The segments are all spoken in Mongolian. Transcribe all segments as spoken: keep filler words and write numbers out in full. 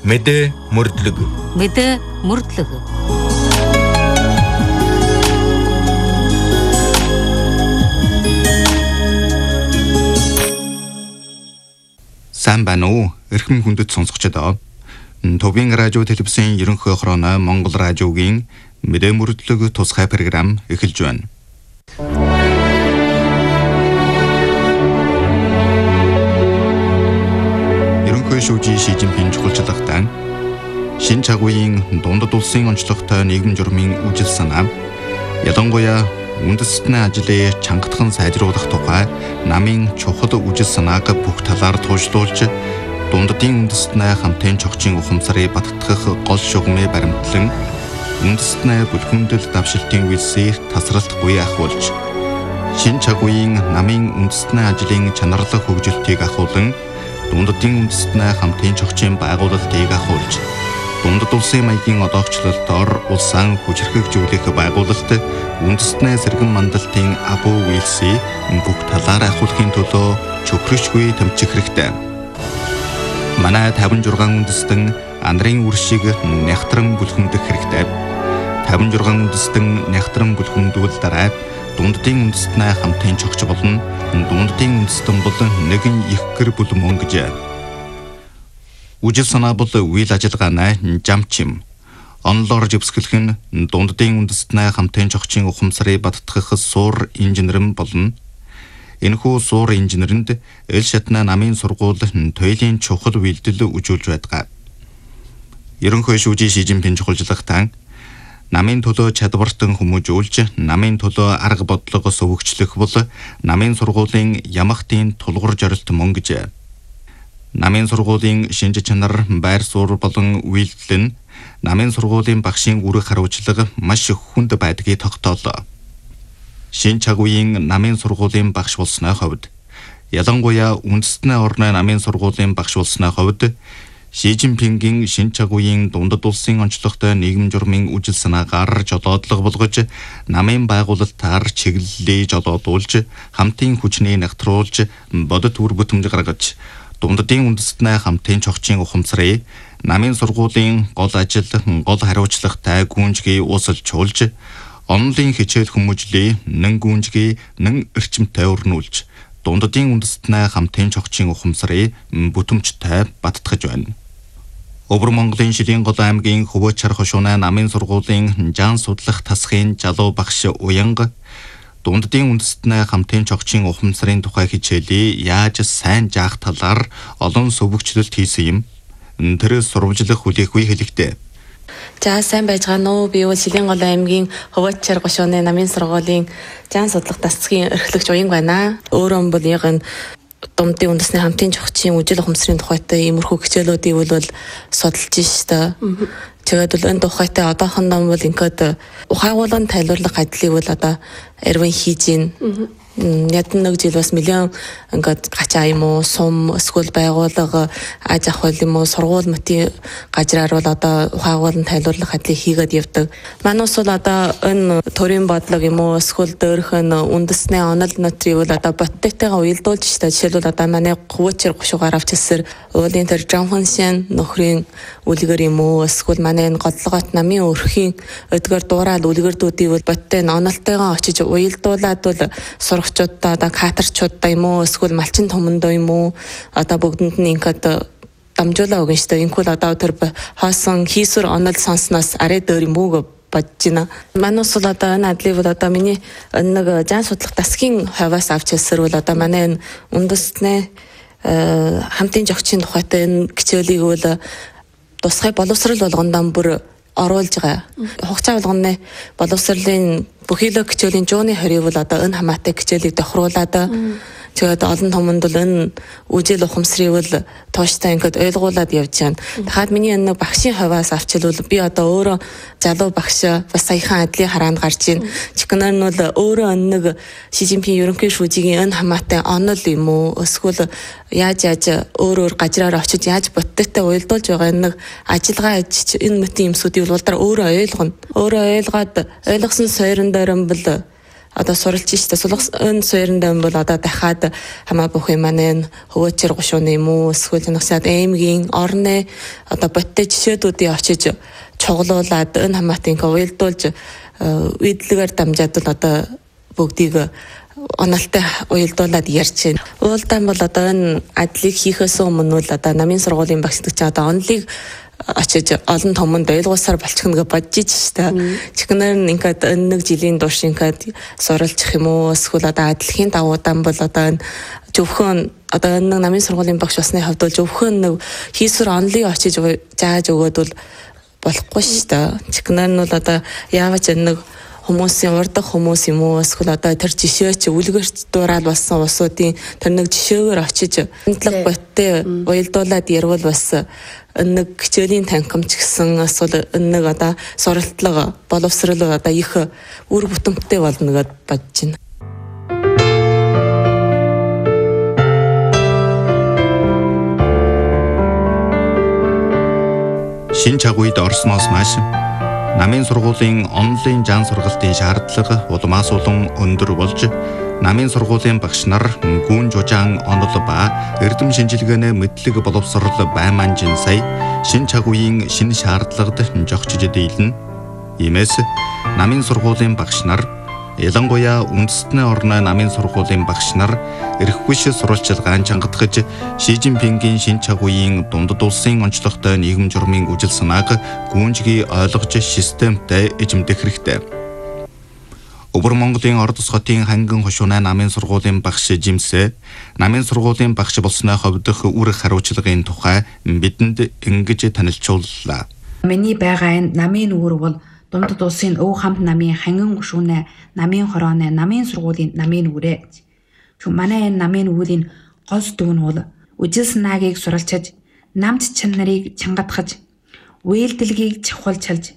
Мэдээ мөрдлөг. Мэдээ мөрдлөг. Сайн байна уу? Эрхэм хүндэт сонсогчдоо. Төвийн радио телевизийн ерөнхий хорооны Монгол радиогийн мэдээ мөрдлөг тусгай програм эхэлж байна. Ерөнхий шүүжийн Ши Жинпин чухалчлагтай шин чагуйн дундад улсын онцлогтой нийгэм журмын үжил санаа, ялангуяа үндэстний ажлыг чангатхан сайжруулах тухай намын чухал үжил санааг бүх талаар туужлуулж, дундадын үндэстний хамтын чогчийн ухамсарыг баттгах гол шугамыг баримтлан, үндэстний бүлгүндэл давшилтын үйлсийг тасралтгүй ахуулж, шин чагуйн намын үндэстний ажлын чанарлах хөгжилтийг ахуулан, дундадын үндэстний хамтын чогчийн байгуулалтыг ахуулж, дундад улсын маягийн одоогчлолтоор улсаан хүчирхэгжүүлэх байгуулалт үндэстний сэргэн мандалтын абуу үйлсийг бүх талаар ахуулахын төлөө чөхрөшгүй тэмцэх хэрэгтэй. Манай тавин жургаан үндэстэн анарын үршиг нягтран бүлхэндэх хэрэгтэй. тавин жургаан үндэстэн нягтран бүлхэндүүл дараа дундадын үндэстний хамтын чогч болон дундадын үндэстэн болон нэгэн их гэр бүл мөн гэж. Үжил санаа бол үйл ажиллагааны жамчим. Онлоор живсгэлэх нь дундадын үндэстний хамтын чогчийн ухамсарыг баттгах суур инженерэн болно. Энэхүү суур инженерэнд эл шатны намын сургууль туйлын чухал үйлдэл үзүүлж байдаг. Ерөнхий шүүжийн Ши Жинпин чухалчлагтай намын төлөө чадвартан хүмүүжүүлж, намын төлөө арга бодлого сувгчлэх бол намын сургуулийн ямахтын тулгуур зорилт мөн гэж. Намын сургуулийн шинж чанар, байр суурь болон үйлдэл нь намын сургуулийн багшийн үүрэг хариуцлага маш их хүнд байдгийг тогтоолоо. Шин чагуйн намын сургуулийн багш болсны хувьд, ялангуяа үндэстний орны намын сургуулийн багш болсны хувьд, Ши Жинпингийн шин чагуйн дундад улсын онцлогтой нийгэм журмын үжил санаагаар жолоодлого болгож, намын байгуулалтаар чиглэлийг жолоодуулж, хамтын хүчнийг нягтруулж, бодит үр бүтэмж гаргаж, дундадын үндэстний хамтын чогчийн ухамсарыг намын сургуулийн гол ажил, гол хариуцлагатай гүнжгийг уусалжуулж, онлын хичээл хүмүүжлийг нэн гүнжгийг нэн эрчимтэй өрнүүлж, дундадын үндэстний хамтын чогчийн ухамсарыг бүтэмжтэй баттгаж байна. Өвөр Монголын Шилийн гол аймгийн Хөвөөчар хошууны намын сургуулийн жан судлах тасхын жалуу багш Уянга дундадын үндэстний хамтын чогчийн ухамсарын тухай хичээлийг яаж сайн заах талаар олон сувгчлалт хийсэн юм. Тэр сурвалжлах хүлээхгүй хэлэхдээ. За сайн байж байгаа нөө, би бол Шилийн гол аймгийн Хөвөөчар хошууны намын сургуулийн жан судлах тасхын эрхлэгч Уянга байна. Өөрөө бол яг нь дундадын үндэстний хамтын чогчийн үжил ухамсарын тухайтай иймэрхүү хичээлүүдийг бол судалж штэ. Тэгээд бол энэ тухайтай одоохондоо бол ингээд ухаагуулгын тайлбарлах ажлыг бол одоо эрвэн хийж гин. Яг нэг жил бас миллион ингээд гачаа юм уу, сум эсвэл байгууллага аж ахуй юм уу, сургууль мэтийн газраар бол одоо ухаагуулгын тайлбарлах ажлыг хийгээд явдаг. Манайс бол одоо энэ төрийн бодлого юм уу, эсвэл дөөрх нь үндэсний онол нутрийг бол одоо боттойгоо уялдуулж штэ. Жишээлбэл одоо манай Хөвөөчар гушуугаар авч ирсээр уулын тэр Жонхоншин нөхрийн үлгэр юм уу, эсвэл манай энэ Годлогоот намын өрхийн өдгөр дуурал үлгэрдүүдийг бол боттой онолтойгоо очиж уялдуулаад бол сурагчдаа одоо катерчудаа юм уу, эсвэл малчин томондоо юм уу, одоо бүгдэнд нь ингээд дамжуулаа өгнө шүү дээ. Инхүүл одоо тэр хоосон хийсвэр онол сонсноос арай дөр юм уу бодож байна. Манайс бол одоо энэ адлыг бол одоо миний нэг жан судлах тасгийн хаваас авч хэлсэр бол одоо манай энэ үндэстний хамтын жогчийн тухайтай энэ хичээлийг бол тусгай боловсрал болгондоо бүр оруулж байгаа. Хугацаа болгоны боловсролын бүхийлэг хичээлийн жууны хорийг бол одоо энэ хамаатай хичээлийг тохируулаад тэгээд олон томонд бол энэ үжил ухамсарыг бол тууштай ингээд ойлгуулад явж байна. Дахиад миний энэ багшийн хаваас авчилвал би одоо өөрөө залуу багш бас саяхан адлын хараанд гарч ийн. Чихнэр нь бол өөрөө нэг Ши Жинпин ерөнхий шүүжигийн энэ хамаатай онол юм уу, эсвэл яаж яаж өөр өөр газраар очиж яаж боттойтой уялдуулж байгаа нэг ажиллагаа аж энэ мэтийн юмсуудыг бол дараа өөрөө ойлгоно. Өөрөө ойлгоод ойлгосон сойрон дээр нь бол одоо суралж штэ сулгын суурьндаа бол одоо дахиад хамаа бүх юм маань хөвөөчөр гушууны юм уу эсвэл нэгсаад аймгийн орны одоо боттой жишээдүүдийг очиж чуглуулад энэ хамаатын уялдуулж үйдлэгээр дамжаад л одоо бүгдийг оноолтой уялдуулаад ярьж байна. Уулдаан бол одоо энэ ажлыг хийхээс өмнө л одоо намын сургуулийн багш гэж одоо онлыг очиж олон томонд ойлгуулсаар болчихно гэж бодож штэ. Чихнэр нь ингээд нэг жилийн турш ингээд суралцах юм уу эсвэл одоо адилхийн давуудан бол одоо энэ зөвхөн одоо нэг намын сургуулийн багш басны хувьд бол зөвхөн нэг хийсвэр онлыг очиж зааж өгөөд бол болохгүй штэ. Чихнэр нь бол одоо яавч нэг хүмүүсийн урдах хүмүүс юм уу эсвэл одоо тэр жишээ чи үлгэрч дуурал болсон усуудын тэр нэг жишээгээр очиж хандлага боттой уялдуулаад ярвал бас нэг хичээлийн танхимч гэсэн эсвэл нэг одоо суралтлага боловсрол одоо их үр бүтэмжтэй болно гэж бодож байна. Шинэ чагуйд орсноос маш намын сургуулийн онлайн жан сургалтын шаардлага улмаас улам өндөр болж намын сургуулийн багш нар гүн жужаан онол ба эрдэм шинжилгээний мэдлэг боловсрол байманжин сая шинэ чагуйн шинэ шаардлагад жогчиж дийлнэ. Иймээс намын сургуулийн багш нар ялангуяа үндэстний орны намын сургуулийн багш нар эрх биш сурвалжлагаан чангатгаж Ши Цзиньпингийн шинэ чагуйн дундад улсын онцлогтой нийгэм журмын үжил санааг гүнжгий ойлгож системтэй эзэмдэх хэрэгтэй. Өвөр Монголын Ордос хотын ханган хошууны намын сургуулийн багш Жимсэ намын сургуулийн багш болсны хувьд үр хариуцлагын тухай бидэнд ингэж танилцууллаа. Миний байгаа энэ намын үр бол дундад улсын өв хамт намын ханган гушүүнэ намын хорооны намын сургуулийн намын үрээ. Чү манай энэ намын үрийн гол дүн нь бол үжил санаагийг суралцаж, намт чанарыг чангатгаж, үйлдэлгийг чавхуулж,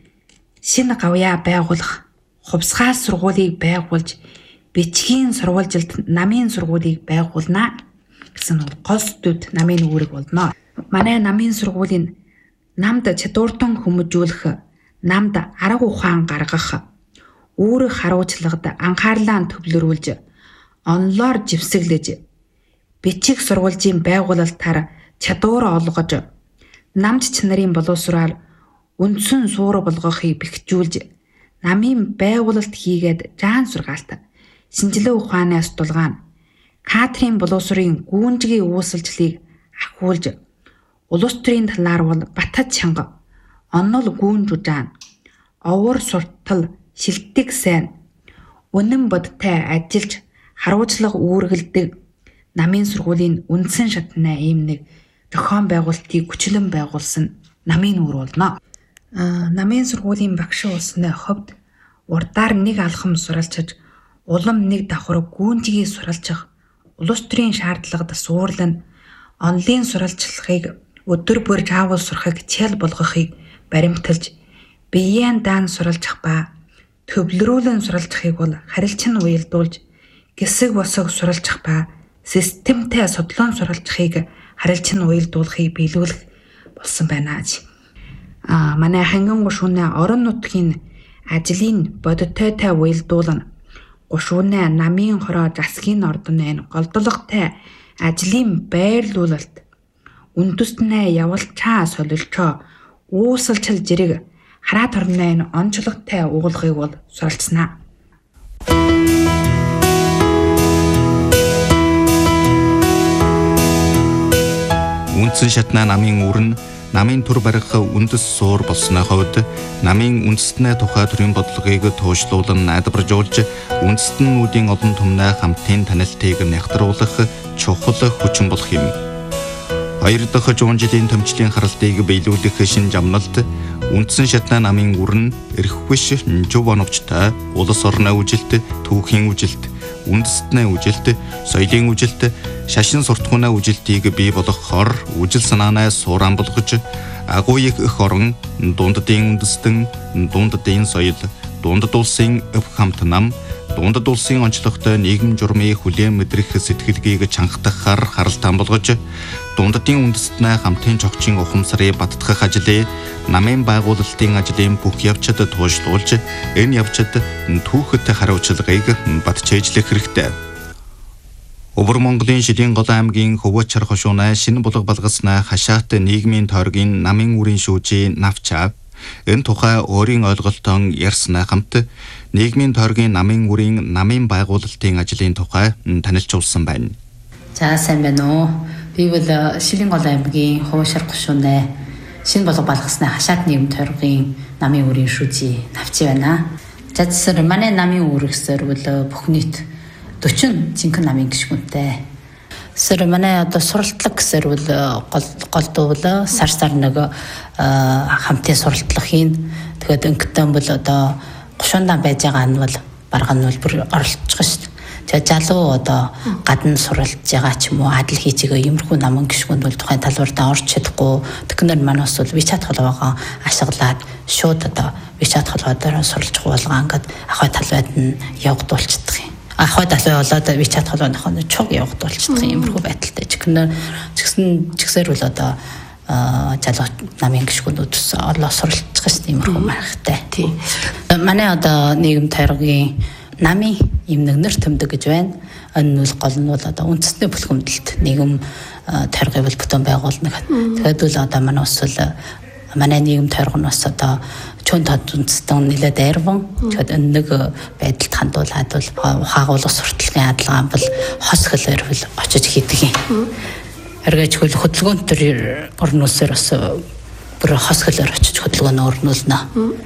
шинэ гавьяа байгуулах, хувьсгал сургуулийг байгуулж, бичгийн сурвалжилт намын сургуулийг байгуулнаа гэсэн гол дүд намын үүрэг болно. Манай намын сургуулийн намд чадвартан хүмүүжүүлэх, намд арга ухаан гаргах, үүрэг хариуцлагад анхаарлаа төвлөрүүлж, онлоор живсэглэж, бичиг сурвалжийн байгуулалтаар чадвар олгож, намд чанарын боловсроор үндсэн суур болгохыг бэхжүүлж, намын байгуулалт хийгээд жаан сургаалт, шинжилгээ ухааны судалгаа, кадрын боловсрын гүнжгий үүсэлжлийг ахиулж, улс төрийн талаар бол Батад чанга, онол гүүн жужаан, овор суртал, шилдэг сайн, үнэн бодтой ажиллаж, харуулцлага үүргэлдэг намын сургуулийн үндсэн шатны ийм нэг зохион байгуулалтыг хүчлэн байгуулсан намын үр болно. Аа намын сургуулийн багш улсны хувьд урдаар нэг алхам суралцаж, улам нэг давхар гүнжгий суралцах, улс төрийн шаардлагад суурлан, онлайн суралцлагыг өдөр бүр заавал сурахыг хичээл болгохыг баримталж, биеийн даан суралцах ба төвлөрүүлэн суралцахыг бол харилцан уялдуулж, гэсэг босог суралцах ба системтэй судлаан суралцахыг харилцан уялдуулахыг биелүүлэх болсон байна. Аа манай ханган гушууны орон нутгийн ажлын бодитойтой уялдуулна, гушууны намын хороо засгийн ордны голдлоготой ажлын байрлуулалт, үндэстнээ явуулчаа солилчоо үүсэлчил зэрэг хараат орны онцлогтой уулгыг бол суралцсанаа. Үндсэн шатны намын үр нь намын төр барих үндэс суур болсны хувьд намын үндэстний тухай төрийн бодлогыг туушлуулан найдваржуулж, үндэстнүүдийн олон түмний хамтын танилтыг нягтруулах чухал хүчин болох юм. Хоёр дахь зуун жилийн төмчлийн харалтыг биелүүлэх шинэ жамналт үндсэн шатны намын үр нь эрх биш зөв оновчтой улс орны үжилт, түүхийн үжилт, үндэстний үжилт, соёлын үжилт, шашин суртахууны үжилтийг бий болгохоор үжил санаанаа сууран болгож, агууйх эх орон, дундадын үндэстэн, дундадын соёл, дундад улсын өв хамт нам, дундад улсын онцлогтой нийгэм журмын хүлээн мэдрэх сэтгэлгийг чангатахаар харалтан болгож, Дундадын үндэстнээ хамтын чогчийн ухамсарыг баттгах ажлыг намын байгуулалтын ажлын бүх явцад туушлуулж энэ явцад түүхэт хариуцлагыг батчээжлэх хэрэгтэй. Өвөр Монголын Шидийн Гол аймгийн Хөвөчөр хошуунаа шинэ булга балгаснаа хашаат нийгмийн тойргийн намын үрийн шүүжийн навчаа энэ тухай өөрийн ойлголтон ярьснаа хамт нийгмийн тойргийн намын үрийн намын байгуулалтын ажлын тухай танилцуулсан байна. За сайн байна уу? Би бол Шидийн Гол аймгийн Хөвөчөр хошуунаа шинэ булга балгаснаа хашаат нийгмийн тойргийн намын үрийн шүүжийн навчи байна. За зөвхөн манай намын үр гэсээр бол бүх нийт forty жинхэнэ намын гишгүнтэй. Сэр манай одоо суралтлаг гэсэр бол гол голдуул сар сар нэг хамтын суралтлах хийн. Тэгээд өнгөтөн бол одоо гушундаа байж байгаа нь бол барга нь бол бүр оролцох шүү дээ. Тэгээд залуу одоо гадна суралж байгаа ч юм уу адил хийж байгаа юмрхүү намын гишгүнд бол тухайн талбартаа орч чадахгүй. Тэгэхээр манаас бол WeChat холбоогоо ашиглаад шууд одоо WeChat холбоодоор суралж хуулгаа ингээд ахай талбайд нь явагдуулчихдаг юм. Ахай талбай болоод WeChat холбооныхоо чуг явагдуулчихдаг юмрхүү байдалтай. Тэгэхээр чигсэн чигсээр бол одоо залуу намын гишгүүнүүдс орлоо суралцах гэсэн юмрхүү маргатай. Тийм. Манай одоо нийгэм тойргийн намын юм нэгнэр төмдөг гэж байна. Энэ нь гол нь бол одоо үндэсний бүлгэмдэлт нийгэм тойргийн бол бүтэн байгуулна. Тэгээд бол одоо манай ус бол манай нийгэм тойрог нь бас одоо чон тод үндэстэн нэлээд дайрван тэгээд нэг байдалд хандуулаад бол ухаагуулах сурталчилгын адилгаан бол хос хөлөөр бол очиж хийдэг юм. Эргэж хөл хөдөлгөөн төр орнуулсаар бас бүр хос хөлөөр очиж хөдөлгөөнө орнуулна.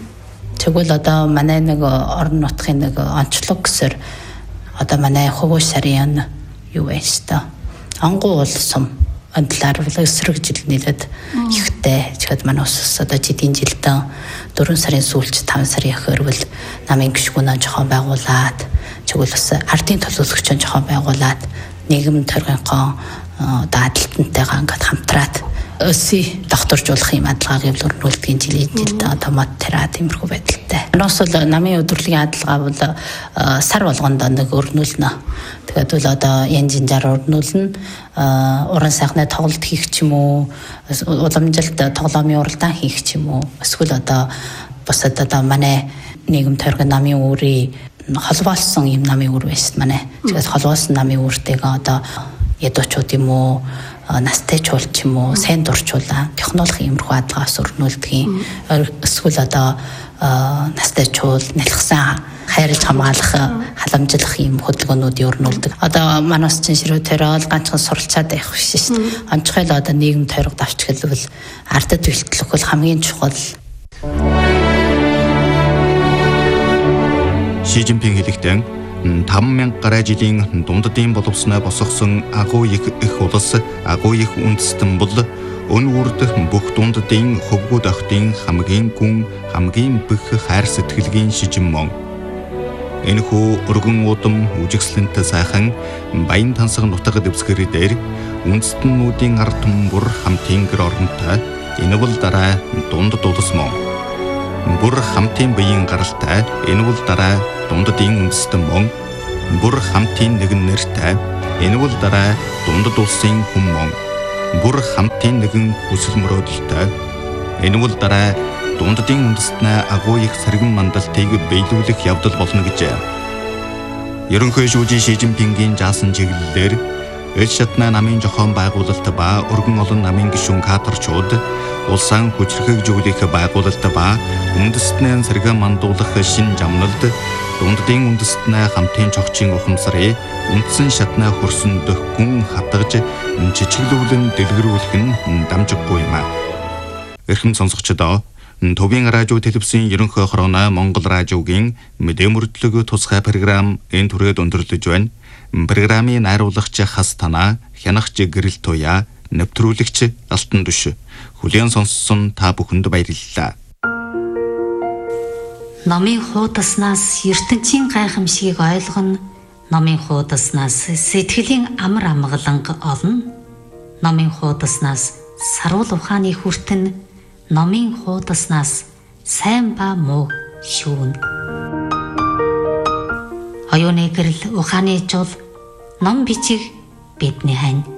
Тэгвэл одоо манай нэг орон нутгийн нэг онцлог гэсэр одоо манай Хөвөч сарын юу вэ ста ангуу болсон антлаар бол эсрэг жил нэлээд ихтэй. Тэгэхэд манай ус одоо жидийн жилдээ дөрвөн сарын сүүлч таван сарын ихэр бол намын гишгүүнээ жоохон байгуулад тэгвэл бас ардын төлөөлөгчөнд жоохон байгуулад нийгэм тойргийнхоо дааталтантайгаа ингээд хамтраад өсөй докторжуулах юм адилгааг өрнүүлдэг жилийн жилдээ одоо мод терапи тиймэрхүү байдалтай. Манайс бол намын өдрөлийн адилгаа бол сар болгонд нэг өрнүүлнэ. Тэгээд бол одоо янз янзаар өрнүүлнэ. Уран сайхны тоглолт хийх ч юм уу, уламжилт тоглоомын уралдаан хийх ч юм уу. Эсвэл одоо бусад одоо манай нийгэм тойргийн намын үрийн холбоолсон юм намын үр байсан манай. Тэгээд холбоолсон намын үртэйгээ одоо ядуучууд юм уу, настай чуул ч юм уу, сайн дурчуулаа технологи юмрхүү адилгаас өрнүүлдэг. Эсвэл одоо настай чуул, нэлхсэн хайрлж хамгаалах, халамжлах юм хөдөлгөөнүүдийг өрнүүлдэг. Одоо манаас чинь ширүү төрөл ганцхан суралцаад байх биш шүү дээ. Онцгой л одоо нийгэм тойрог давч хэлбэл ардад бэлтгэх бол хамгийн чухал. Ши Жинпинг хэлэхдээ таван мянга гаруй жилийн дундадын боловсноо босгосон агуу их их улс агуу их үндэстэн бол өн үрд бүх дундадын хөвгүүд охтын хамгийн гүн хамгийн бүх хайр сэтгэлгийн шижин мөн. Энэхүү өргөн удам үжигслэнтэй сайхан баян тансаг нутаг дэвсгэр дээр үндэстнүүдийн ард түмбэр хамтын гэр оронтой энэ бол дараа дундад улс мөн. Бүр хамтын биеийн гаралтай энэ бол дараа дундадын үндэстэн мөн. Бүр хамтын нэгэн нэртэй энэ бол дараа дундад улсын хүн мөн. Бүр хамтын нэгэн хүсэл мөрөөдөлтэй энэ бол дараа дундадын үндэстнээ агуу их сэргэн мандалтыг биелүүлэх явдал болно гэжээ. Ерөнхий шүүжийн Ши Жинпингийн заасан чиглэлээр эл шатны намын зохион байгуулалт ба өргөн олон намын гишүүн кадрчууд улсаан хүчрхэгжүүлэх байгуулалт ба үндэстнээ сэргэн мандуулах шин жамналд дундадын үндэстнээ хамтын чогчийн ухамсарыг үндсэн шатны хөрсөнд гүн хатгаж жижиглүүлэн дэлгэрүүлэх нь дамжиггүй юм а. Эрхэм сонсогчдоо Төвийн радио телевизийн ерөнхий хорооно Монгол радиогийн мэдээ мөрдлөг тусгай програм энэ түрээд өндөрлөж байна. Программын найруулагч Хас Танаа, хянагч Гэрэл Туяа, нэвтрүүлэгч Алтан Дүш. Хүлээн сонссон та бүхэнд баярлалаа. Номын хуудаснаас ертөнцийн гайхамшигыг ойлгоно. Номын хуудаснаас сэтгэлийн амар амгаланг олно. Номын хуудаснаас саруул ухааны хүртэн. Номын хуудаснаас сайн ба муу шүүн. Оюуны гэрэл ухааны жол ном бичиг бидний хань.